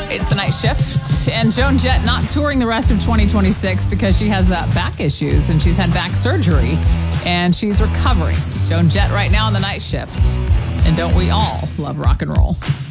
It's the night shift, and Joan Jett not touring the rest of 2026 because she has back issues, and she's had back surgery, and she's recovering. Joan Jett right now on the night shift. And don't we all love rock and roll?